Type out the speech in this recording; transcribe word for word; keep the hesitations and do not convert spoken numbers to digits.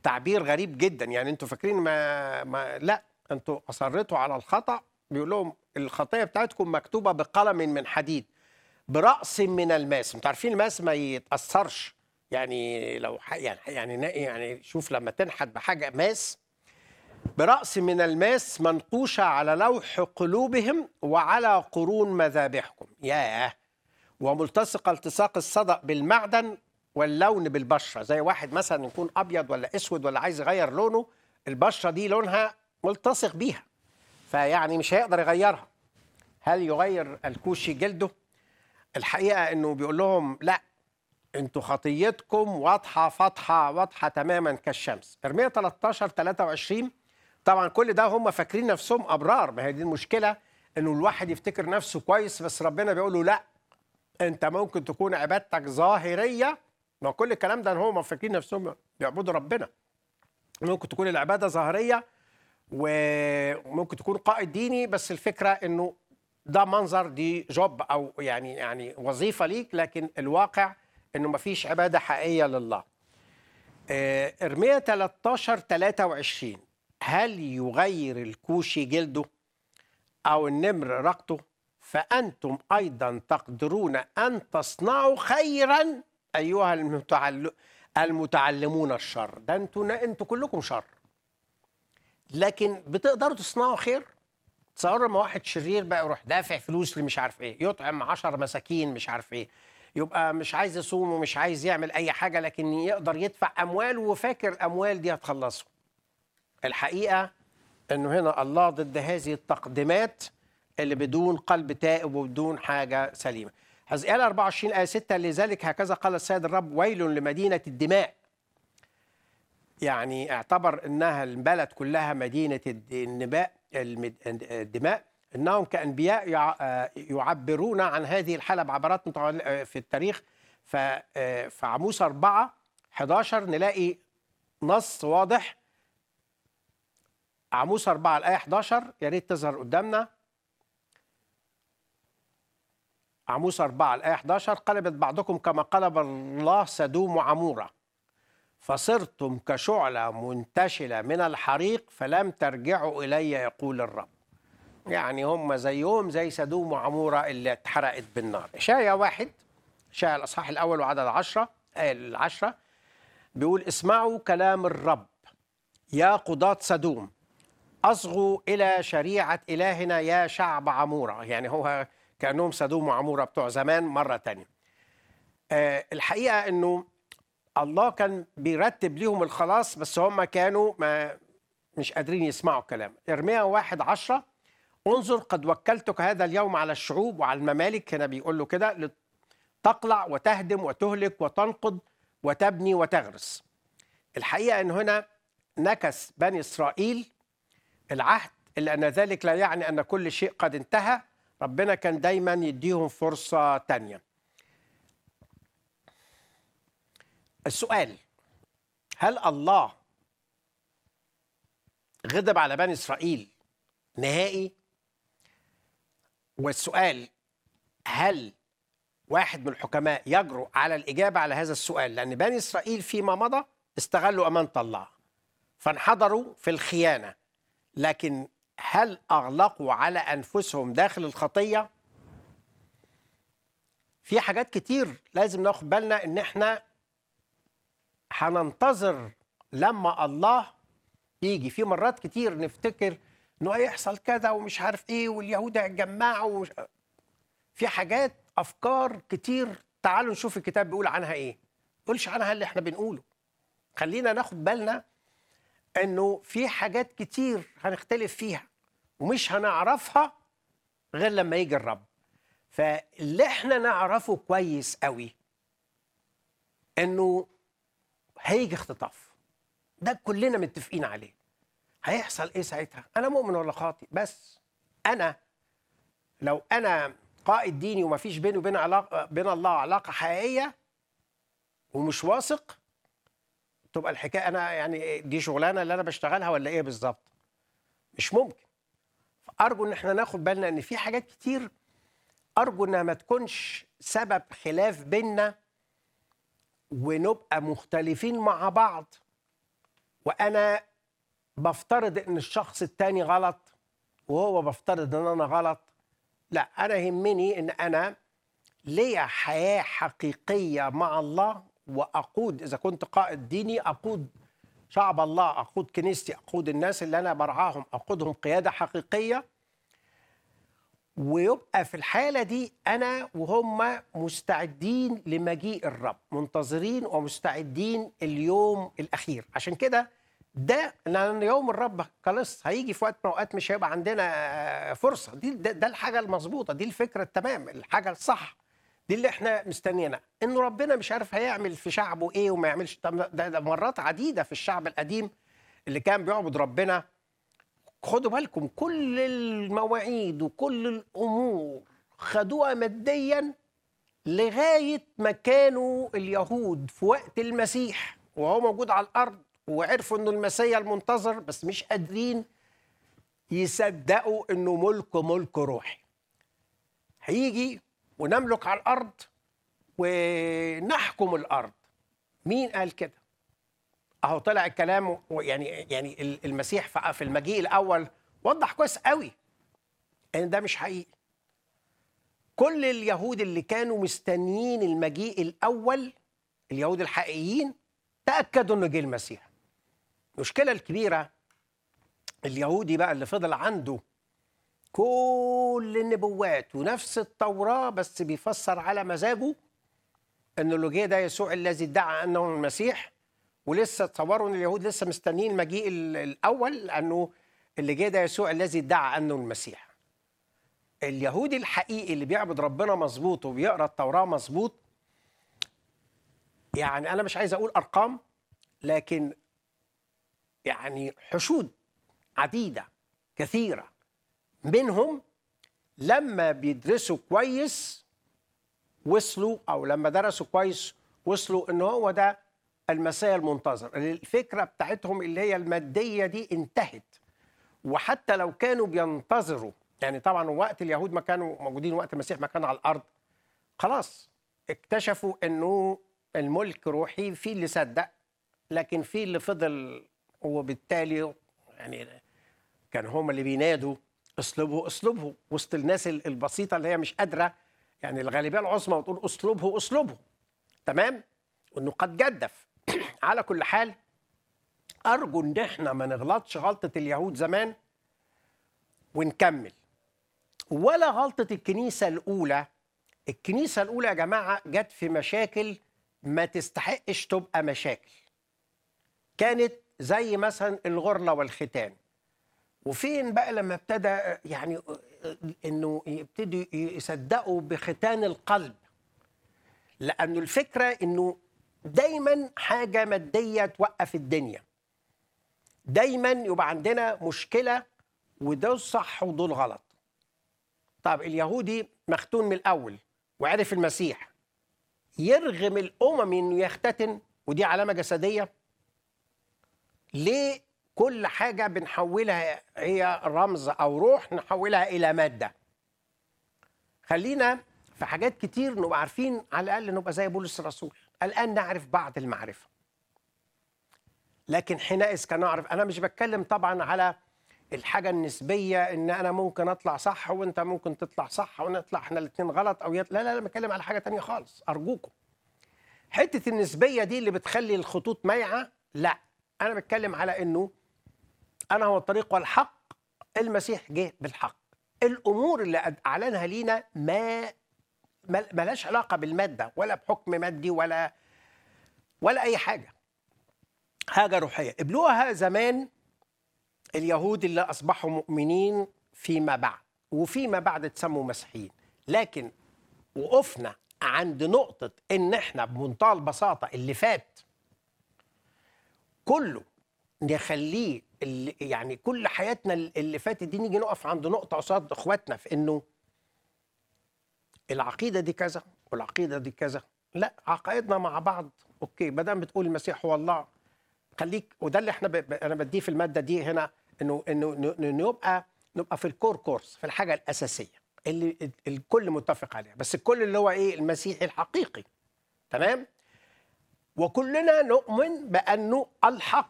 تعبير غريب جدا. يعني انتوا فاكرين ما, ما لا انتوا اصرتوا على الخطأ. بيقول لهم الخطيه بتاعتكم مكتوبه بقلم من حديد برأس من الماس. انتوا عارفين الماس ما يتأثرش. يعني لو ح... يعني يعني يعني شوف لما تنحت بحاجه ماس برأس من الماس منقوشه على لوح قلوبهم وعلى قرون مذابحكم. ياه. وملتصقه التصاق الصدأ بالمعدن واللون بالبشره. زي واحد مثلا يكون ابيض ولا اسود ولا عايز يغير لونه، البشره دي لونها ملتصق بيها، فيعني مش هيقدر يغيرها. هل يغير الكوشي جلده؟ الحقيقه انه بيقول لهم لا، انتوا خطيتكم واضحه فاضحه واضحه تماما كالشمس. ارميا تلتاشر تلاتة وعشرين. طبعا كل ده هم فاكرين نفسهم ابرار. ما هي دي المشكله، انه الواحد يفتكر نفسه كويس بس ربنا بيقول له لا، انت ممكن تكون عبادتك ظاهريه. ما كل الكلام ده هم فاكرين نفسهم بيعبدوا ربنا. ممكن تكون العباده ظاهريه وممكن تكون قائد ديني، بس الفكره انه ده منظر، دي جوب او يعني يعني وظيفه ليك، لكن الواقع انه ما فيش عباده حقيقيه لله. ارميا تلتاشر تلاتة وعشرين. هل يغير الكوشي جلده او النمر رقته؟ فانتم ايضا تقدرون ان تصنعوا خيرا ايها المتعل... المتعلمون الشر. ده انتوا انتوا كلكم شر، لكن بتقدروا تصنعوا خير. تصور لما واحد شرير بقى يروح دافع فلوس اللي مش عارف ايه، يطعم عشر مساكين مش عارف ايه، يبقى مش عايز يصوم ومش عايز يعمل اي حاجه، لكن يقدر يدفع اموال وفاكر الاموال دي هتخلصه. الحقيقه انه هنا الله ضد هذه التقديمات اللي بدون قلب تائب وبدون حاجه سليمه. حزقيال اربعة وعشرين آية ستة. لذلك هكذا قال السيد الرب: ويل لمدينه الدماء. يعني اعتبر انها البلد كلها مدينه النباء الدماء. انهم كانبياء يعبرون عن هذه الحاله بعبارات في التاريخ. في عموس أربعة حداشر نلاقي نص واضح. عموس أربعة الآية حداشر، يا ريت تظهر قدامنا. عموس أربعة الآية حداشر: قلبت بعضكم كما قلب الله سدوم وعمورة، فصرتم كشعلة منتشلة من الحريق فلم ترجعوا إلي يقول الرب. يعني هم زيهم زي سدوم وعمورة اللي اتحرقت بالنار. إشعياء واحد، إشعياء الأصحاح الأول وعدد عشرة، آية العشرة، بيقول: اسمعوا كلام الرب يا قضاة سدوم، أصغوا إلى شريعة إلهنا يا شعب عمورة. يعني هو كأنهم سدوم وعمورة بتوع زمان مرة تانية. أه الحقيقة أنه الله كان بيرتب لهم الخلاص، بس هم كانوا ما مش قادرين يسمعوا الكلام. ارميا واحد عشرة: انظر قد وكلتك هذا اليوم على الشعوب وعلى الممالك. هنا بيقول له كده: تقلع وتهدم وتهلك وتنقض وتبني وتغرس. الحقيقة أن هنا نكس بني إسرائيل العهد، إلا أن ذلك لا يعني أن كل شيء قد انتهى. ربنا كان دايما يديهم فرصة تانية. السؤال: هل الله غضب على بني إسرائيل نهائي؟ والسؤال: هل واحد من الحكماء يجرؤ على الإجابة على هذا السؤال؟ لأن بني إسرائيل فيما مضى استغلوا أمانة الله فانحدروا في الخيانة، لكن هل أغلقوا على أنفسهم داخل الخطية؟ في حاجات كتير لازم ناخد بالنا إن إحنا هننتظر لما الله يجي. في مرات كتير نفتكر إنه هيحصل كذا ومش عارف إيه واليهود هيتجمعوا ومش... في حاجات أفكار كتير. تعالوا نشوف الكتاب بيقول عنها إيه. قولش عنها اللي إحنا بنقوله. خلينا ناخد بالنا إنه في حاجات كتير هنختلف فيها ومش هنعرفها غير لما يجي الرب. فاللي احنا نعرفه كويس قوي انه هيجي اختطاف. ده كلنا متفقين عليه. هيحصل ايه ساعتها؟ انا مؤمن ولا خاطئ؟ بس انا لو انا قائد ديني وما فيش بيني وبين علاقه بين الله علاقه حقيقيه ومش واثق، تبقى الحكايه انا يعني دي شغلانه اللي انا بشتغلها ولا ايه بالظبط؟ مش ممكن. فارجو ان احنا ناخد بالنا ان في حاجات كتير أرجو إنها ما تكونش سبب خلاف بيننا ونبقى مختلفين مع بعض وانا بفترض ان الشخص التاني غلط وهو بفترض ان انا غلط. لا، انا يهمني ان انا ليا حياه حقيقيه مع الله، واقود اذا كنت قائد ديني اقود شعب الله، اقود كنيستي، اقود الناس اللي انا برعاهم، اقودهم قياده حقيقيه. ويبقى في الحاله دي انا وهم مستعدين لمجيء الرب، منتظرين ومستعدين اليوم الاخير. عشان كده ده لان يوم الرب خلاص هيجي في وقت من الاوقات مش هيبقى عندنا فرصه. دي ده, ده الحاجه المظبوطه، دي الفكره التمام، الحاجه الصح، دي اللي احنا مستنيينها. انه ربنا مش عارف هيعمل في شعبه ايه وما يعملش. طب ده, ده مرات عديده في الشعب القديم اللي كان بيعبد ربنا، خدوا بالكم، كل المواعيد وكل الامور خدوها ماديا لغايه ما كانوا اليهود في وقت المسيح وهو موجود على الارض، وعرفوا انه المسيا المنتظر، بس مش قادرين يصدقوا انه ملك ملك روحي هيجي ونملك على الارض ونحكم الارض. مين قال كده؟ اهو طلع الكلام. يعني يعني المسيح في المجيء الاول وضح كويس قوي ان ده مش حقيقي. كل اليهود اللي كانوا مستنيين المجيء الاول، اليهود الحقيقيين، تاكدوا انه جه المسيح. المشكله الكبيره اليهودي بقى اللي فضل عنده كل النبوات ونفس التوراه بس بيفسر على مزاجه، انه اللي جه ده يسوع الذي ادعى انه المسيح. ولسه تصوروا ان اليهود لسه مستنيين المجيء الاول، لانه اللي جه ده يسوع الذي ادعى انه المسيح. اليهودي الحقيقي اللي بيعبد ربنا مظبوط وبيقرا التوراه مظبوط، يعني انا مش عايز اقول ارقام، لكن يعني حشود عديده كثيره منهم لما بيدرسوا كويس وصلوا، او لما درسوا كويس وصلوا ان هو ده المسيا المنتظر. الفكره بتاعتهم اللي هي الماديه دي انتهت. وحتى لو كانوا بينتظروا، يعني طبعا وقت اليهود ما كانوا موجودين، وقت المسيح ما كان على الارض، خلاص اكتشفوا انه الملك روحي، في اللي صدق لكن في اللي فضل. وبالتالي يعني كان هم اللي بينادوا اسلبه اسلبه وسط الناس البسيطه اللي هي مش قادره، يعني الغالبيه العظمى، وتقول اسلبه اسلبه. تمام؟ وانه قد جدف. على كل حال، ارجو ان احنا ما نغلطش غلطه اليهود زمان ونكمل، ولا غلطه الكنيسه الاولى. الكنيسه الاولى يا جماعه جت في مشاكل ما تستحقش تبقى مشاكل، كانت زي مثلا الغرله والختان. وفين بقى لما ابتدى يعني انه يبتدوا يصدقوا بختان القلب؟ لانه الفكره انه دايما حاجه ماديه توقف الدنيا، دايما يبقى عندنا مشكله، وده صح ودول غلط. طب اليهودي مختون من الاول وعرف المسيح، يرغم الامم انه يختتن، ودي علامه جسديه. ليه كل حاجه بنحولها هي رمز او روح نحولها الى ماده؟ خلينا في حاجات كتير نبقى عارفين، على الاقل نبقى زي بولس الرسول، الان نعرف بعض المعرفه لكن حينئذ كنعرف. انا مش بتكلم طبعا على الحاجه النسبيه، ان انا ممكن اطلع صح وانت ممكن تطلع صح ونطلع احنا الاثنين غلط، او يط... لا لا لا، بتكلم على حاجه تانية خالص. ارجوكم، حته النسبيه دي اللي بتخلي الخطوط مايعه، لا، انا بتكلم على انه انا هو الطريق والحق، المسيح جه بالحق. الامور اللي اعلنها لينا ما ملهاش علاقه بالماده ولا بحكم مادي ولا ولا اي حاجه، حاجه روحيه. قبلوها زمان اليهود اللي اصبحوا مؤمنين فيما بعد، وفيما بعد تسموا مسيحيين. لكن وقفنا عند نقطه ان احنا بمنتهى البساطه اللي فات كله نخليه، اللي يعني كل حياتنا اللي فاتت دي نيجي نقف عند نقطه قصاد اخواتنا في انه العقيده دي كذا والعقيده دي كذا. لا، عقائدنا مع بعض اوكي، ما دام بتقول المسيح هو الله، خليك. وده اللي احنا ب... انا بديه في الماده دي هنا، انه انه نبقى نبقى في الكور كورس، في الحاجه الاساسيه اللي الكل متفق عليها، بس الكل اللي هو ايه؟ المسيحي الحقيقي. تمام؟ وكلنا نؤمن بانه الحق